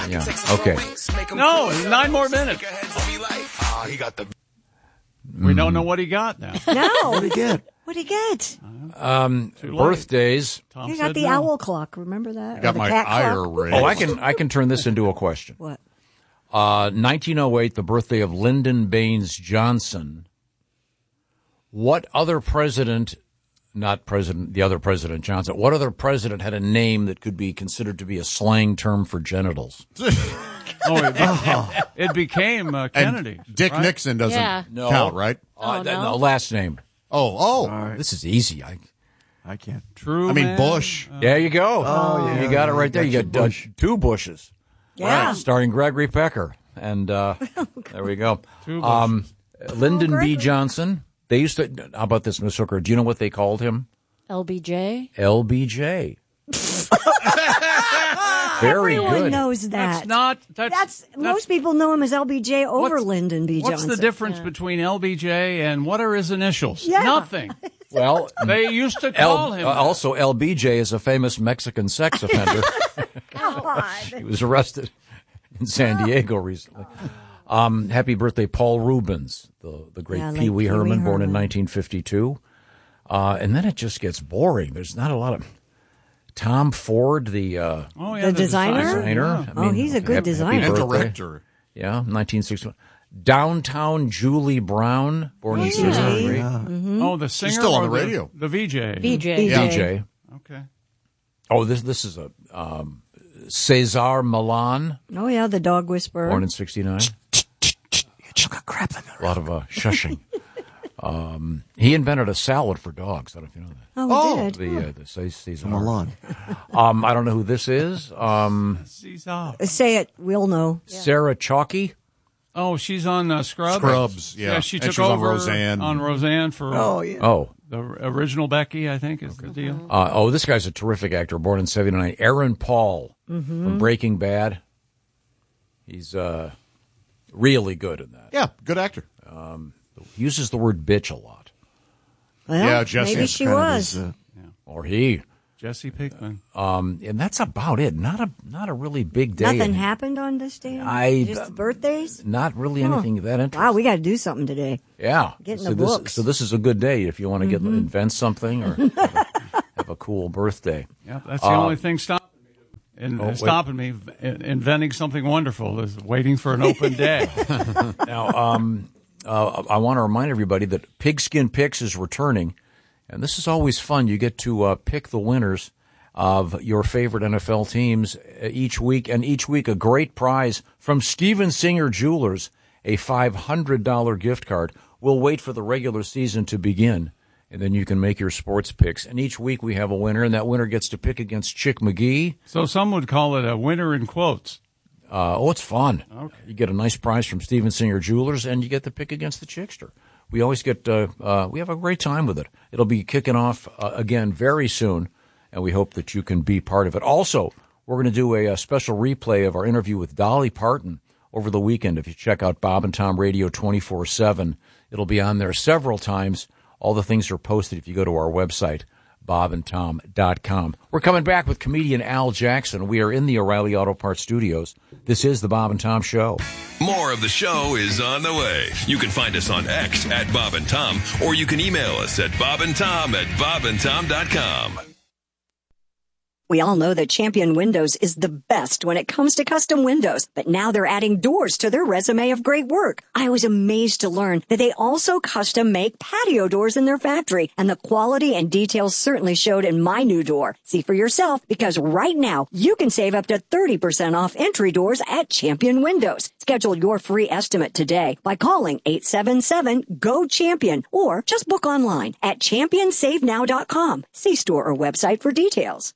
Yeah. Okay. No, 9 more minutes. We don't know what he got now. No. What did he get? What'd he get? Birthdays. Tom You said got the no. owl clock. Remember that? I Or got the my cat ire clock? raised. Oh, I can turn this into a question. What? 1908, the birthday of Lyndon Baines Johnson. What other president, not president, the other President Johnson, what other president had a name that could be considered to be a slang term for genitals? It became Kennedy. And Dick right? Nixon doesn't No. count, right? No, last name. Oh. This is easy. I can't. True. I mean, Bush. There you go. Oh, yeah. You got it right there. You got Bush. 2 Bushes. Yeah. Right, starring Gregory Pecker. And there we go. 2 Bushes. Lyndon B. Gregory. Johnson. They used to, how about this, Miss Hooker? Do you know what they called him? LBJ. LBJ. Very Everyone good. knows that. That's most people know him as LBJ over What's- Lyndon B. What's Johnson. the difference between LBJ and what are his initials? Yeah. Nothing. Well, They used to call him. also, LBJ is a famous Mexican sex offender. God. He was arrested in San Diego recently. Happy birthday, Paul Rubens, the great Yeah, like Pee Wee Herman, born in Herman. 1952. And then it just gets boring. There's not a lot of Tom Ford, the designer? designer. Yeah. I mean, he's a good happy designer. And birthday. director. Yeah, 1961. Downtown Julie Brown, born in Julie. 63. Oh, the singer. She's still on or the radio. The VJ. VJ. Yeah. DJ. Okay. Oh, this is a Cesar Millan, Oh, yeah, the dog whisperer. born in 69. A lot of shushing. He invented a salad for dogs. I don't know if you know that. Oh, he did. The Cesar. Milan. I don't know who this is. Caesar. Say it. We'll know. Sarah Chalky. Oh, she's on Scrubs. Scrubs, yeah. She And took she was on over Roseanne. On Roseanne for Oh. the original Becky, I think, is the deal. This guy's a terrific actor, born in 79. Aaron Paul from Breaking Bad. He's really good in that. Yeah, good actor. He uses the word bitch a lot. Well, Yeah, Jesse. maybe she was. Or he. Jesse Pinkman. And that's about it. Not a really big day. Nothing happened on this day? Just birthdays? Not really anything that interesting. Wow, we got to do something today. Yeah. Get in so the books. So this is a good day if you want to invent something or have a cool birthday. Yeah, that's the only thing stopping me. Stopping me inventing something wonderful is waiting for an open day. Now, I want to remind everybody that Pigskin Picks is returning, and this is always fun. You get to pick the winners of your favorite NFL teams each week, and each week a great prize from Steven Singer Jewelers, a $500 gift card. We'll wait for the regular season to begin, and then you can make your sports picks. And each week we have a winner, and that winner gets to pick against Chick McGee. So some would call it a winner in quotes. It's fun. Okay. You get a nice prize from Steven Singer Jewelers, and you get to pick against the Chickster. We always get, we have a great time with it. It'll be kicking off again very soon, and we hope that you can be part of it. Also, we're going to do a special replay of our interview with Dolly Parton over the weekend. If you check out Bob and Tom Radio 24/7, it'll be on there several times. All the things are posted if you go to our website, bobandtom.com. We're coming back with comedian Al Jackson. We are in the O'Reilly Auto Parts studios. This is the Bob and Tom Show. More of the show is on the way. You can find us on X at Bob and Tom, or you can email us at bobandtom@bobandtom.com. We all know that Champion Windows is the best when it comes to custom windows, but now they're adding doors to their resume of great work. I was amazed to learn that they also custom make patio doors in their factory, and the quality and details certainly showed in my new door. See for yourself, because right now you can save up to 30% off entry doors at Champion Windows. Schedule your free estimate today by calling 877-GO-CHAMPION or just book online at championsavenow.com. See store or website for details.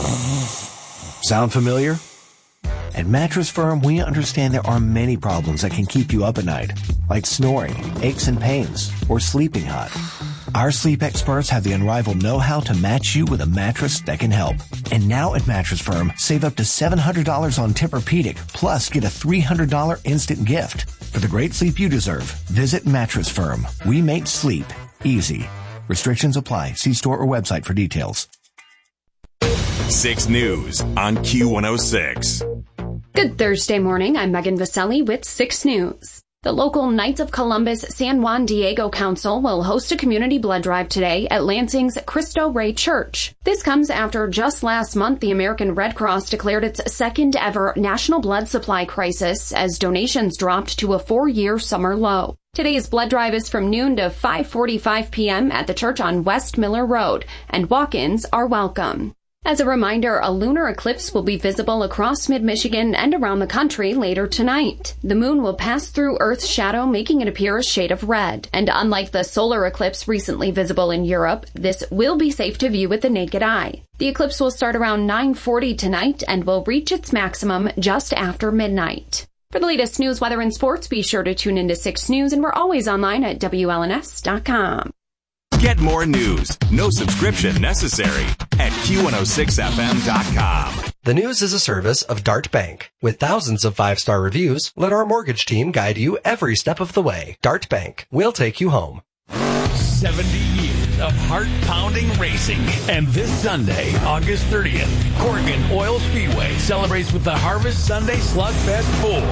Sound familiar? At Mattress Firm, we understand there are many problems that can keep you up at night, like snoring, aches and pains, or sleeping hot. Our sleep experts have the unrivaled know-how to match you with a mattress that can help. And now at Mattress Firm, save up to $700 on Tempur-Pedic, plus get a $300 instant gift. For the great sleep you deserve, visit Mattress Firm. We make sleep easy. Restrictions apply. See store or website for details. 6 News on Q106. Good Thursday morning. I'm Megan Vaselli with 6 News. The local Knights of Columbus San Juan Diego Council will host a community blood drive today at Lansing's Cristo Rey Church. This comes after just last month the American Red Cross declared its second ever national blood supply crisis as donations dropped to a 4-year summer low. Today's blood drive is from noon to 5:45 p.m. at the church on West Miller Road, and walk-ins are welcome. As a reminder, a lunar eclipse will be visible across mid-Michigan and around the country later tonight. The moon will pass through Earth's shadow, making it appear a shade of red. And unlike the solar eclipse recently visible in Europe, this will be safe to view with the naked eye. The eclipse will start around 9:40 tonight and will reach its maximum just after midnight. For the latest news, weather, and sports, be sure to tune into 6 News, and we're always online at WLNS.com. Get more news, no subscription necessary, at Q106FM.com. The News is a service of Dart Bank. With thousands of 5-star reviews, let our mortgage team guide you every step of the way. Dart Bank. We'll take you home. 70 years of heart-pounding racing. And this Sunday, August 30th, Corrigan Oil Speedway celebrates with the Harvest Sunday Slugfest 4.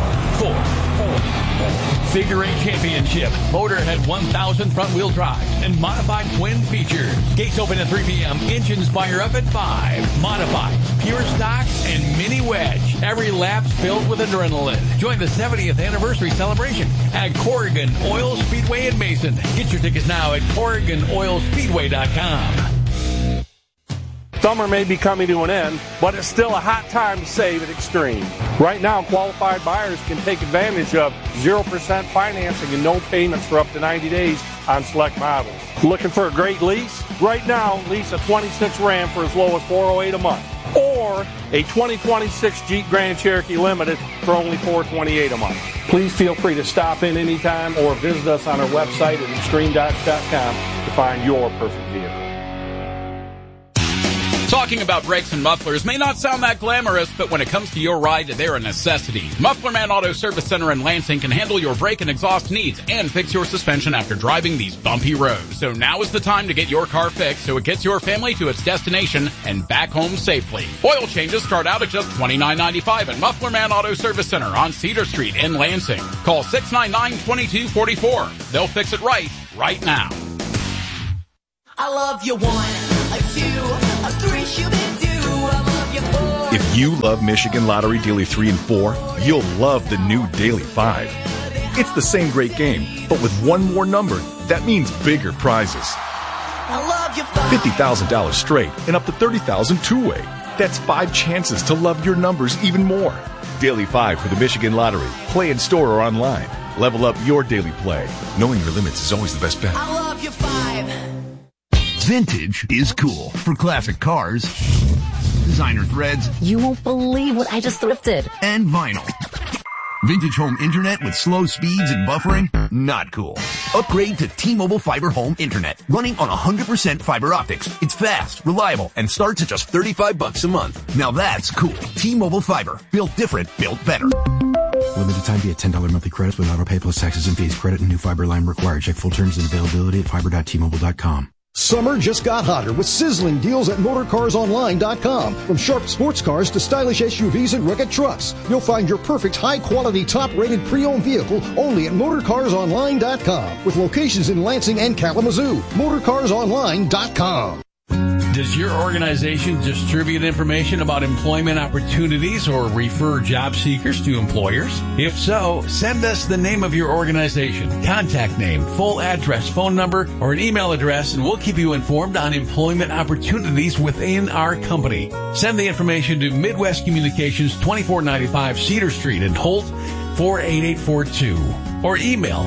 Figure 8 Championship, Motorhead 1000 front-wheel drive, and modified twin features. Gates open at 3 p.m. Engines fire up at 5. Modified, pure stock, and mini wedge. Every lap's filled with adrenaline. Join the 70th anniversary celebration at Corrigan Oil Speedway in Mason. Get your tickets now at CorriganOilSpeedway.com. Summer may be coming to an end, but it's still a hot time to save at Extreme. Right now, qualified buyers can take advantage of 0% financing and no payments for up to 90 days on select models. Looking for a great lease? Right now, lease a 26 Ram for as low as $408 a month, or a 2026 Jeep Grand Cherokee Limited for only $428 a month. Please feel free to stop in anytime or visit us on our website at extremedodge.com to find your perfect vehicle. Talking about brakes and mufflers may not sound that glamorous, but when it comes to your ride, they're a necessity. Muffler Man Auto Service Center in Lansing can handle your brake and exhaust needs and fix your suspension after driving these bumpy roads. So now is the time to get your car fixed so it gets your family to its destination and back home safely. Oil changes start out at just $29.95 at Muffler Man Auto Service Center on Cedar Street in Lansing. Call 699-2244. They'll fix it right now. I love you 1, a 2, a 3, shoo-be-doo. I love you 4. If you love Michigan Lottery Daily 3 and 4, you'll love the new Daily 5. It's the same great game, but with one more number, that means bigger prizes. I love you 5. $50,000 straight and up to $30,000 two-way. That's 5 chances to love your numbers even more. Daily 5 for the Michigan Lottery. Play in store or online. Level up your daily play. Knowing your limits is always the best bet. I love you 5. Vintage is cool. For classic cars, designer threads. You won't believe what I just thrifted. And vinyl. Vintage home internet with slow speeds and buffering? Not cool. Upgrade to T-Mobile Fiber Home Internet. Running on 100% fiber optics. It's fast, reliable, and starts at just $35 a month. Now that's cool. T-Mobile Fiber. Built different, built better. Limited time via $10 monthly credits with auto pay plus taxes and fees. Credit and new fiber line required. Check full terms and availability at fiber.tmobile.com. Summer just got hotter with sizzling deals at MotorCarsOnline.com. From sharp sports cars to stylish SUVs and rugged trucks, you'll find your perfect high-quality, top-rated pre-owned vehicle only at MotorCarsOnline.com. With locations in Lansing and Kalamazoo. MotorCarsOnline.com. Does your organization distribute information about employment opportunities or refer job seekers to employers? If so, send us the name of your organization, contact name, full address, phone number, or an email address, and we'll keep you informed on employment opportunities within our company. Send the information to Midwest Communications, 2495 Cedar Street in Holt, 48842. Or email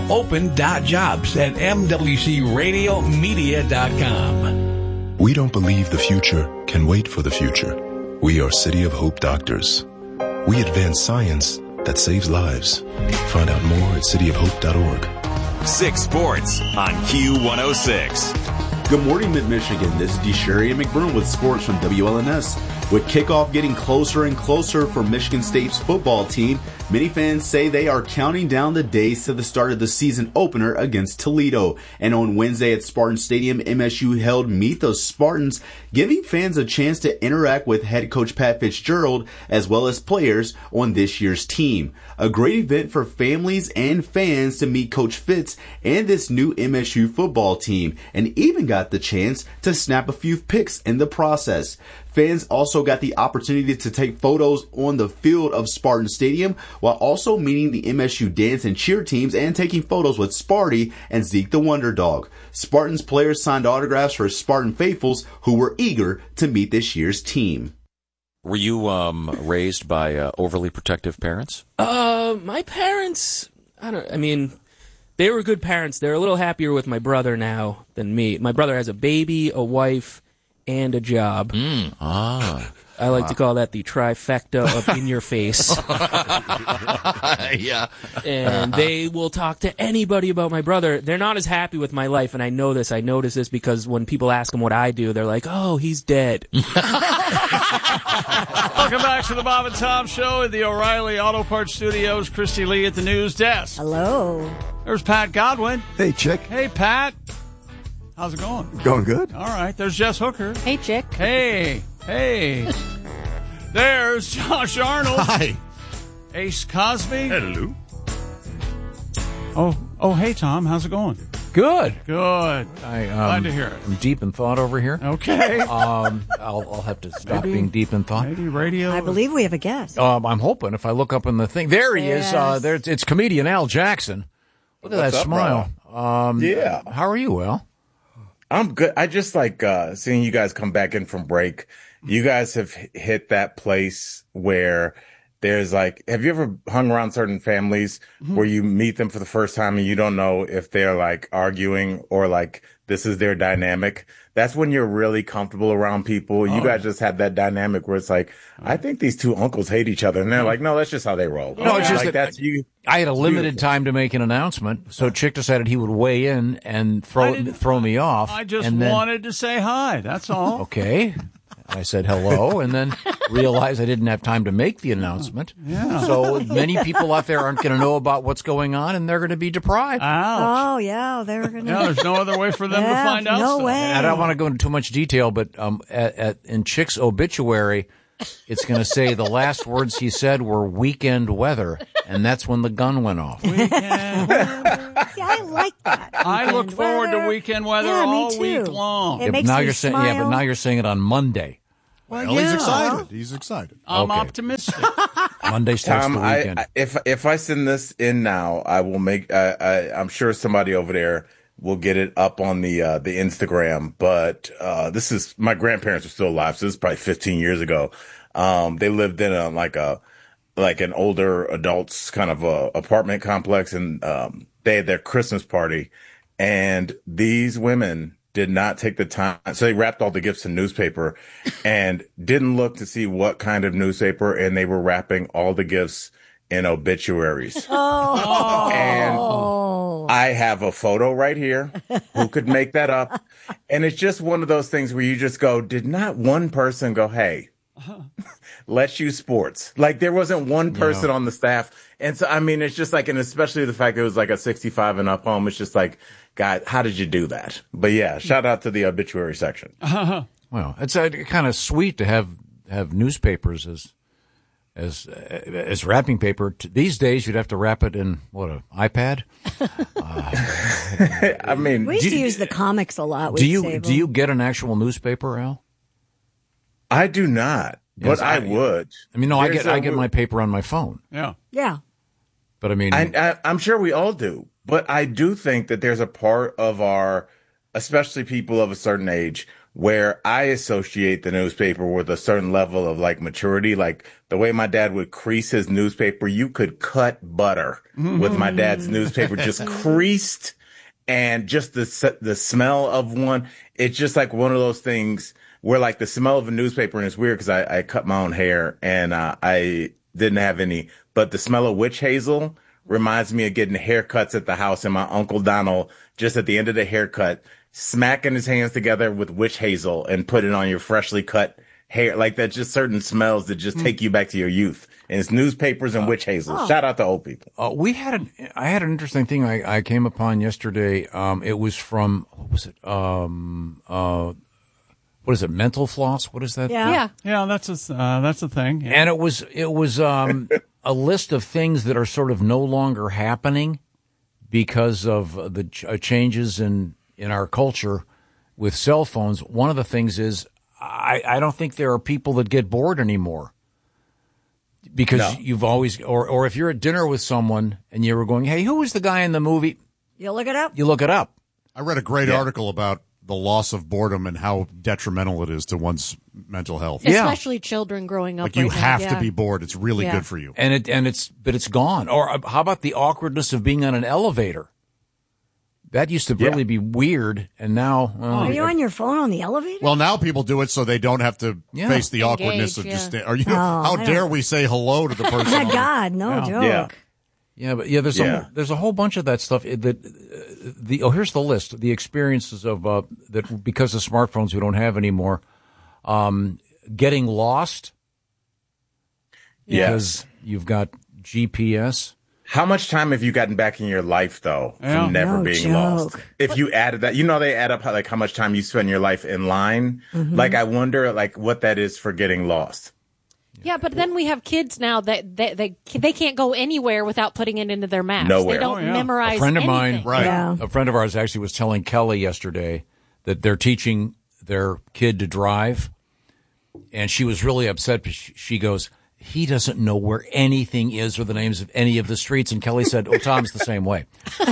open.jobs@mwcradiomedia.com. We don't believe the future can wait for the future. We are City of Hope doctors. We advance science that saves lives. Find out more at cityofhope.org. 6 Sports on Q106. Good morning, Mid-Michigan. This is DeSherry and McBroom with sports from WLNS. With kickoff getting closer and closer for Michigan State's football team, Many fans say they are counting down the days to the start of the season opener against Toledo. And on Wednesday at Spartan Stadium, MSU held Meet the Spartans, giving fans a chance to interact with head coach Pat Fitzgerald as well as players on this year's team. A great event for families and fans to meet Coach Fitz and this new MSU football team, and even got the chance to snap a few pics in the process. Fans also got the opportunity to take photos on the field of Spartan Stadium while also meeting the MSU dance and cheer teams and taking photos with Sparty and Zeke the Wonder Dog. Spartans players signed autographs for Spartan faithfuls who were eager to meet this year's team. Were you raised by overly protective parents? My parents, they were good parents. They're a little happier with my brother now than me. My brother has a baby, a wife, and a job. I like to call that the trifecta of in your face. Yeah. And they will talk to anybody about my brother. They're not as happy with my life, and I know this. I notice this because when people ask them what I do, they're like, oh, he's dead. Welcome back to the Bob and Tom Show at the O'Reilly Auto Parts Studios. Christy Lee at the news desk. Hello. There's Pat Godwin. Hey, Chick. Hey, Pat. How's it going? Going good. All right. There's Jess Hooker. Hey, Chick. Hey. There's Josh Arnold. Hi. Ace Cosby. Hello. Oh, hey, Tom. How's it going? Good. Glad to hear it. I'm deep in thought over here. Okay. I'll have to stop being deep in thought. Maybe radio. I believe we have a guest. I'm hoping if I look up in the thing. There he is. Yes. It's comedian Al Jackson. Look at that smile. Yeah. How are you, Al? I'm good. I just like seeing you guys come back in from break. You guys have hit that place where there's like, have you ever hung around certain families where you meet them for the first time and you don't know if they're like arguing or like this is their dynamic? That's when you're really comfortable around people. You guys just have that dynamic where it's like, I think these two uncles hate each other. And they're like, no, that's just how they roll. No, it's just like, that that's you. I had a limited time to make an announcement, so Chick decided he would weigh in and throw me off. I just wanted to say hi. That's all. Okay. I said hello and then realized I didn't have time to make the announcement. Yeah. So many people out there aren't going to know about what's going on and they're going to be deprived. Ouch. Oh, yeah, they're going to. Yeah, there's no other way for them to find out. No stuff. way. I don't want to go into too much detail, but in Chick's obituary, it's going to say the last words he said were weekend weather, and that's when the gun went off. Weekend weather. See, I like that. I look forward to weekend weather all week long. It makes now me you're saying, smile. but now you're saying it on Monday. Well, He's excited. He's excited. I'm optimistic. Monday starts Tom, the weekend. if I send this in now, I will make. I'm sure somebody over there will get it up on the Instagram. But this is my grandparents are still alive, so this is probably 15 years ago. They lived in an older adults kind of apartment complex, and they had their Christmas party, and these women did not take the time. So they wrapped all the gifts in newspaper and didn't look to see what kind of newspaper. And they were wrapping all the gifts in obituaries. Oh. And I have a photo right here. Who could make that up? And it's just one of those things where you just go, did not one person go, hey, let's use sports. Like there wasn't one person on the staff. And so, I mean, it's just like, and especially the fact that it was like a 65 and up home. It's just like, God, how did you do that? But yeah, shout out to the obituary section. Well, it's kind of sweet to have newspapers as wrapping paper. These days, you'd have to wrap it in an iPad. I mean, we used to use the comics a lot. Do you get an actual newspaper, Al? I do not, but I would. I mean, no, I get my paper on my phone. Yeah. But I mean, I'm sure we all do. But I do think that there's a part of our, especially people of a certain age, where I associate the newspaper with a certain level of like maturity. Like the way my dad would crease his newspaper, you could cut butter with my dad's newspaper, just creased, and just the smell of one. It's just like one of those things where like the smell of a newspaper, and it's weird because I cut my own hair and I didn't have any, but the smell of witch hazel reminds me of getting haircuts at the house, and my Uncle Donald, just at the end of the haircut, smacking his hands together with witch hazel and putting on your freshly cut hair. Like that, just certain smells that just take you back to your youth. And it's newspapers and witch hazels. Shout out to old people. I had an interesting thing I came upon yesterday. It was from, what was it? What is it? Mental floss? What is that? Yeah, that's a thing. Yeah. And it was a list of things that are sort of no longer happening because of the changes in our culture with cell phones. One of the things is I don't think there are people that get bored anymore because you've always, or if you're at dinner with someone and you were going, hey, who was the guy in the movie? You look it up. You look it up. I read a great article about the loss of boredom and how detrimental it is to one's mental health. Especially children growing up. Like you right have now. to be bored. It's really good for you. And it's gone. Or how about the awkwardness of being on an elevator? That used to really be weird, and now... Are you on your phone on the elevator? Well, now people do it so they don't have to face the awkwardness of just... how dare we say hello to the person? Oh, my God, no joke. Yeah, but there's a whole bunch of that stuff. Here's the list. The experiences of that because of smartphones we don't have anymore. Getting lost because you've got GPS. How much time have you gotten back in your life, though, from never being lost? If you added that, they add up like how much time you spend your life in line. Mm-hmm. Like, I wonder, like, what that is for getting lost. Yeah, but then we have kids now that they can't go anywhere without putting it into their maps. Nowhere. They don't memorize A friend of anything. mine, a friend of ours actually was telling Kelly yesterday that they're teaching their kid to drive, and she was really upset because she goes, he doesn't know where anything is or the names of any of the streets. And Kelly said, Tom's the same way.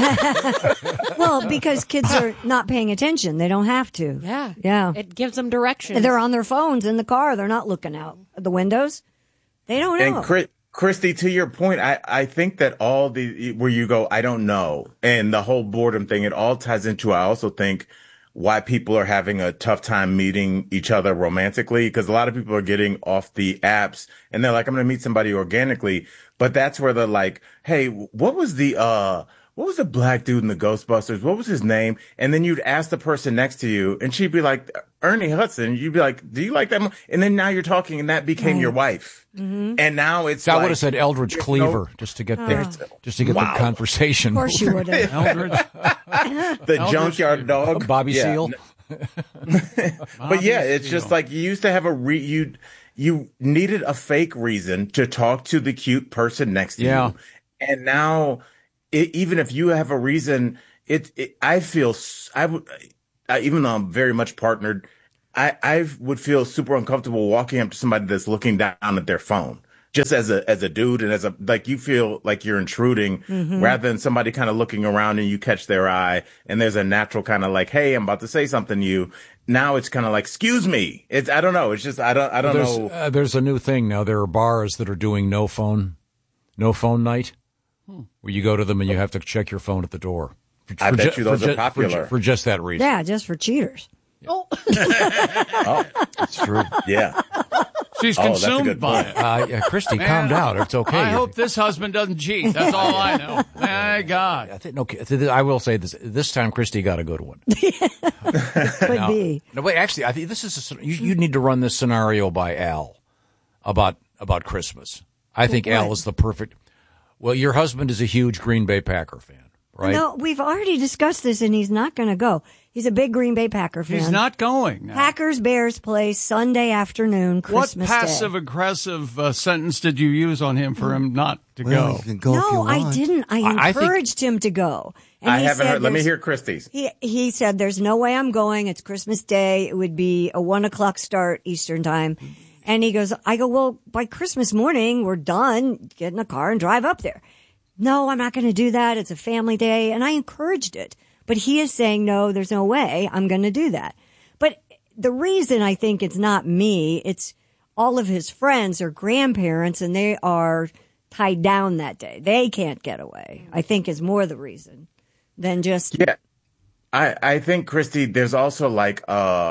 Well, because kids are not paying attention. They don't have to. Yeah. It gives them directions. They're on their phones in the car. They're not looking out the windows. They don't know. And Christy, to your point, I think that all where you go, I don't know, and the whole boredom thing, it all ties into, I also think, why people are having a tough time meeting each other romantically, because a lot of people are getting off the apps and they're like, I'm going to meet somebody organically. But that's where they're like, hey, what was the black dude in the Ghostbusters? What was his name? And then you'd ask the person next to you and she'd be like, Ernie Hudson. You'd be like, do you like that? And then now you're talking and that became your wife. Mm-hmm. And now it's I would have said Eldridge Cleaver just to get the conversation. Of course you would have. Eldridge. The junkyard dog. Bobby Seale. But yeah, it's just like you used to have you needed a fake reason to talk to the cute person next to you. And now even if you have a reason, I even though I'm very much partnered, I would feel super uncomfortable walking up to somebody that's looking down at their phone. Just as a dude and like you feel like you're intruding rather than somebody kind of looking around and you catch their eye and there's a natural kind of like, hey, I'm about to say something to you. Now it's kind of like, excuse me. I don't know. It's just, I don't know. There's a new thing now. There are bars that are doing no phone night where you go to them and you have to check your phone at the door. I bet you those are popular. For just that reason. Yeah, just for cheaters. Oh, that's true. Yeah. She's consumed by it. Christy, calm down. It's okay. I hope this husband doesn't cheat. That's all I know. My God. I will say this time Christy got a good one. Could be. No, wait, actually, I think this is you need to run this scenario by Al about Christmas. I think Al is the perfect. Well, your husband is a huge Green Bay Packer fan, right? No, we've already discussed this, and he's not going to go. He's a big Green Bay Packer fan. He's not going. No. Packers-Bears play Sunday afternoon, Christmas Day. What passive-aggressive sentence did you use on him for him not to go? You can go if you No, want. I didn't. I encouraged him to go. And I he haven't said heard. Let me hear Christy's. He said, there's no way I'm going. It's Christmas Day. It would be a 1:00 start Eastern time. And he goes, well, by Christmas morning, we're done. Get in a car and drive up there. No, I'm not going to do that. It's a family day. And I encouraged it. But he is saying, no, there's no way I'm going to do that. But the reason I think it's not me, it's all of his friends or grandparents, and they are tied down that day. They can't get away, I think is more the reason than just. Yeah. I think, Christy, there's also like,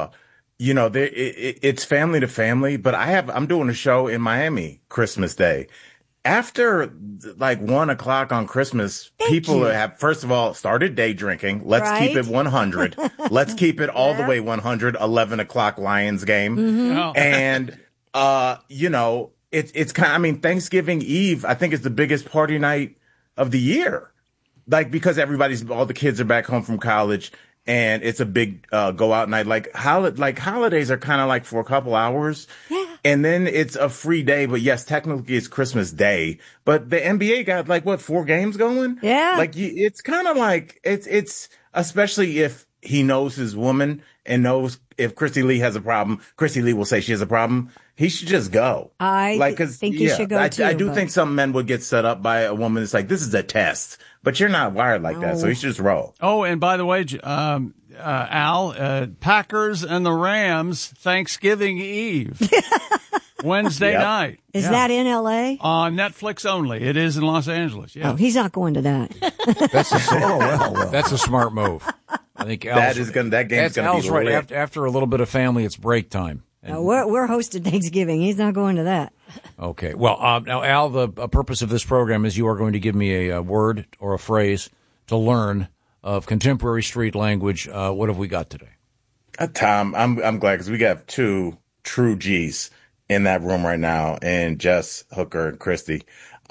it's family to family, but I'm doing a show in Miami Christmas Day. After like 1:00 on Christmas, people have, first of all, started day drinking. Let's keep it 100. Let's keep it all the way 100, 11 o'clock Lions game. Mm-hmm. And, it's kind of, I mean, Thanksgiving Eve, I think is the biggest party night of the year. Like, because all the kids are back home from college and it's a big, go out night. Like holidays are kind of like for a couple hours. Yeah. And then it's a free day. But yes, technically it's Christmas Day, but the NBA got 4 games going? Yeah. Like it's kind of like, it's, especially if he knows his woman and knows if Christy Lee has a problem, Christy Lee will say she has a problem. He should just go. I think he should go too. I do think some men would get set up by a woman that's like, this is a test, but you're not wired like that, so he should just roll. Oh, and by the way, Al, Packers and the Rams, Thanksgiving Eve, Wednesday night. Is that in L.A.? On Netflix only. It is in Los Angeles. Yeah. Oh, he's not going to that. That's a smart move. I think that game's going to be Al's right. After a little bit of family, it's break time. No, we're hosting Thanksgiving. He's not going to that. Okay. Well, now, Al, the purpose of this program is you are going to give me a word or a phrase to learn of contemporary street language. What have we got today? Tom, I'm glad because we got 2 true G's in that room right now, and Jess, Hooker, and Christy.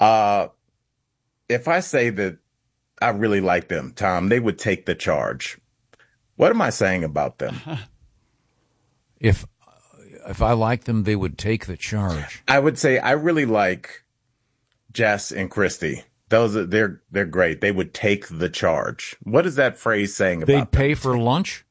If I say that I really like them, Tom, they would take the charge. What am I saying about them? If I like them, they would take the charge. I would say I really like Jess and Christy. They're great. They would take the charge. What is that phrase saying about They'd pay for lunch?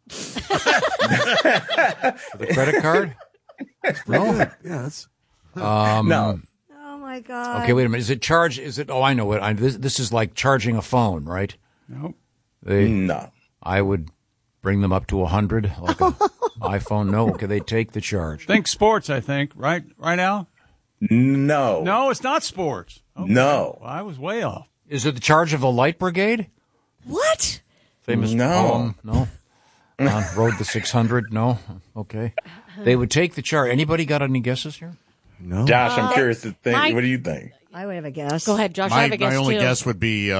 The credit card? No. Yes. No. Oh my God. Okay, wait a minute. Is it charge? Oh, I know it. This is like charging a phone, right? Nope. No. I would bring them up to 100, like an iPhone. No, okay, they take the charge. Think sports, I think. Right, Al? No. No, it's not sports. Okay. No. Well, I was way off. Is it the charge of the Light Brigade? What? Famous poem? No. Road the 600? No. Okay. They would take the charge. Anybody got any guesses here? No. Josh, I'm curious to think. What do you think? I would have a guess. Go ahead, Josh. I have a guess, my only too. guess would be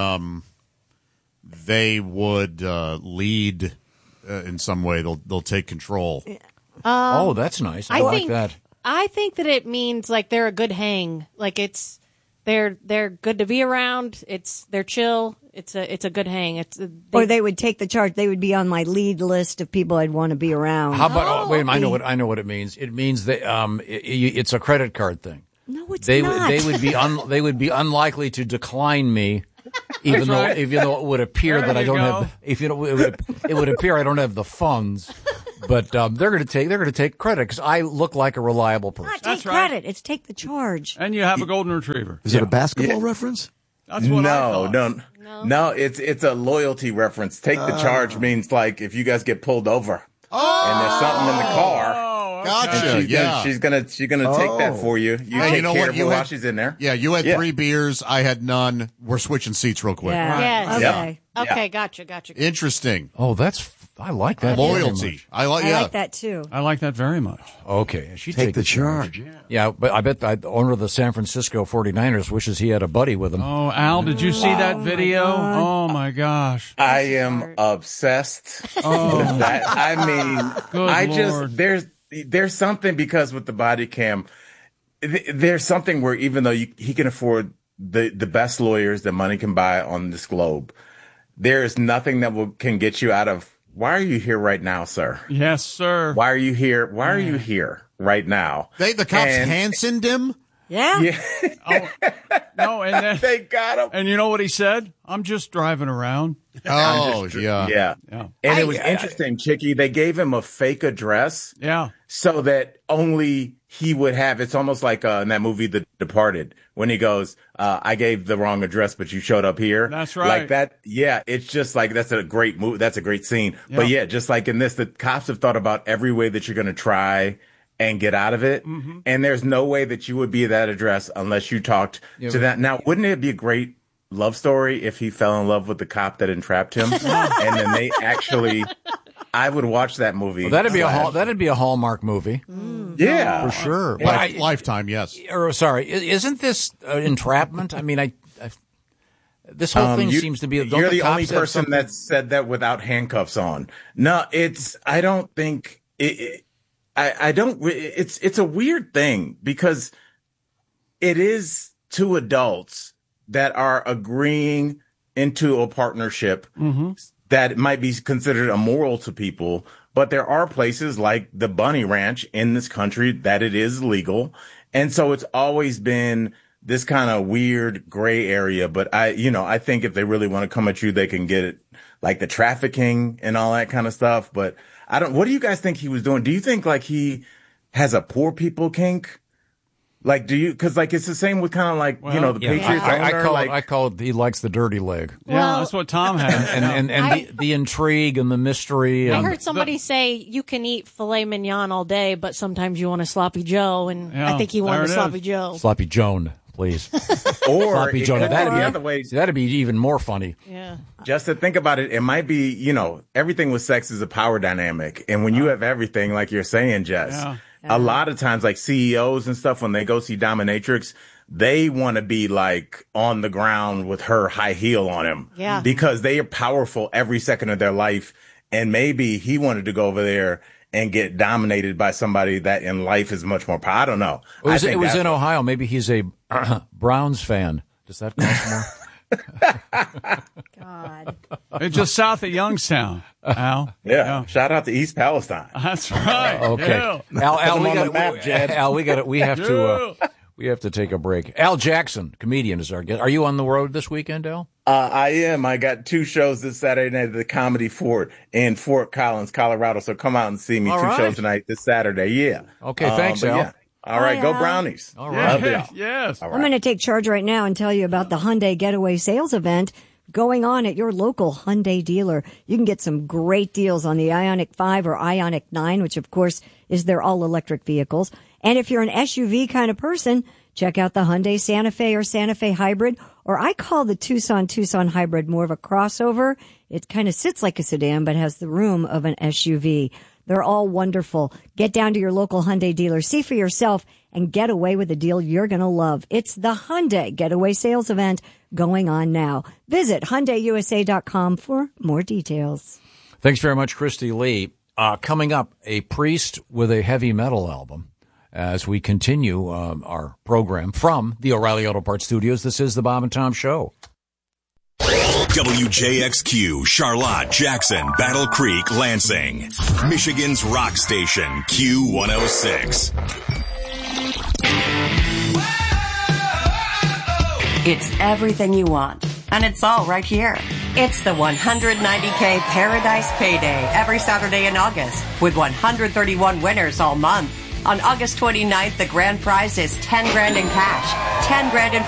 they would lead in some way. They'll take control. Oh, that's nice. I like that. I think that it means like they're a good hang. Like they're good to be around. They're chill. It's a good hang. Or they would take the charge. They would be on my lead list of people I'd want to be around. How about? Wait a minute. I know what it means. It means that it's a credit card thing. No, it's not. not. They would be unlikely to decline me, even though it would appear that I don't have. It would appear I don't have the funds. But they're going to take credit because I look like a reliable person. Not take credit. It's take the charge. And you have a golden retriever. Is it a basketball reference? That's what I thought. No. It's a loyalty reference. Take the charge means like if you guys get pulled over and there's something in the car. Gotcha. She's gonna take that for you. You take care of her while she's in there. Yeah, you had 3 beers. I had none. We're switching seats real quick. Yeah. Yes. Okay. Okay. Gotcha. Interesting. Oh, I like that. Loyalty. I like that too. I like that very much. Okay. Take the charge. Yeah, but I bet the owner of the San Francisco 49ers wishes he had a buddy with him. Oh, Al, did you see that video? Oh, my gosh. I am obsessed with that. I mean, Lord. There's something because with the body cam, there's something where even though he can afford the best lawyers that money can buy on this globe, there is nothing that can get you out of, why are you here right now, sir? Yes, sir. Why are you here? Why are you here right now? The cops Hansoned him? Yeah. No, and then they got him. And you know what he said? I'm just driving around. Oh, yeah. And it was interesting, Chicky. They gave him a fake address. Yeah. So that only he would have. It's almost like in that movie, The Departed, when he goes, I gave the wrong address, but you showed up here. That's right. Like that. Yeah. It's just like, that's a great movie. That's a great scene. Yeah. But yeah, just like in this, the cops have thought about every way that you're going to try and get out of it. Mm-hmm. And there's no way that you would be at that address unless you talked to that. Now, wouldn't it be a great love story if he fell in love with the cop that entrapped him? And then they actually, I would watch that movie. Well, that'd be a Hallmark movie. Yeah. For sure. But Lifetime, yes. Sorry, isn't this entrapment? I mean, this whole thing seems to be. You're the only person that said that without handcuffs on. No, I don't think I don't. It's a weird thing because it is two adults that are agreeing into a partnership that might be considered immoral to people. But there are places like the Bunny Ranch in this country that it is legal. And so it's always been this kind of weird gray area. But I think if they really want to come at you, they can get it, like the trafficking and all that kind of stuff. But what do you guys think he was doing? Do you think like he has a poor people kink? Like, because like it's the same with kind of like, the Patriots owner. I call it he likes the dirty leg. Yeah, that's what Tom has. and the intrigue and the mystery. I heard somebody say you can eat filet mignon all day, but sometimes you want a sloppy Joe, and I think he wanted a sloppy Joe. Sloppy Joan, please. Or sloppy Joan. That'd be the other way. That'd be even more funny. Yeah. Just to think about it, it might be, everything with sex is a power dynamic. And when you have everything, like you're saying, Jess, a lot of times, like CEOs and stuff, when they go see dominatrix, they want to be like on the ground with her high heel on him. Yeah. Because they are powerful every second of their life. And maybe he wanted to go over there and get dominated by somebody that in life is much more powerful. I don't know. It was in Ohio. Maybe he's a Browns fan. Does that cost more? God. It's just south of Youngstown, Al. Yeah. Shout out to East Palestine. That's right. Okay. Yeah. Al, we have to take a break. Al Jackson, comedian, is our guest. Are you on the road this weekend, Al? I am. I got 2 shows this Saturday night at the Comedy Fort in Fort Collins, Colorado. So come out and see me. All 2 right. shows tonight this Saturday. Yeah. Okay. Thanks, Al. Yeah. All right, go Brownies. All right. Yes. I'm going to take charge right now and tell you about the Hyundai Getaway Sales Event going on at your local Hyundai dealer. You can get some great deals on the Ioniq 5 or Ioniq 9, which of course is their all-electric vehicles. And if you're an SUV kind of person, check out the Hyundai Santa Fe or Santa Fe Hybrid, or I call the Tucson Hybrid more of a crossover. It kind of sits like a sedan, but has the room of an SUV. They're all wonderful. Get down to your local Hyundai dealer, see for yourself, and get away with a deal you're going to love. It's the Hyundai Getaway Sales Event going on now. Visit HyundaiUSA.com for more details. Thanks very much, Christy Lee. Coming up, a priest with a heavy metal album. As we continue our program from the O'Reilly Auto Parts Studios, this is the Bob and Tom Show. WJXQ, Charlotte, Jackson, Battle Creek, Lansing. Michigan's rock station, Q106. It's everything you want, and it's all right here. It's the 190K Paradise Payday every Saturday in August, with 131 winners all month. On August 29th, the grand prize is $10,000 in cash, $10,000 in